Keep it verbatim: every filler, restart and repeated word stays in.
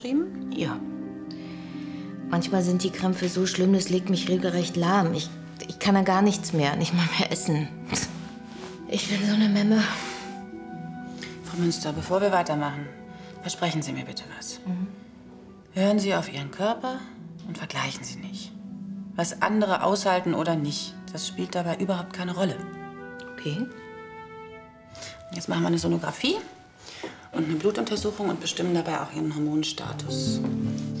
geschrieben? Ja. Manchmal sind die Krämpfe so schlimm, das legt mich regelrecht lahm. Ich, ich kann da gar nichts mehr, nicht mal mehr essen. Ich bin so eine Memme. Frau Münster, bevor wir weitermachen, versprechen Sie mir bitte was. Mhm. Hören Sie auf Ihren Körper und vergleichen Sie nicht. Was andere aushalten oder nicht, das spielt dabei überhaupt keine Rolle. Okay. Jetzt machen wir eine Sonographie und eine Blutuntersuchung und bestimmen dabei auch Ihren Hormonstatus.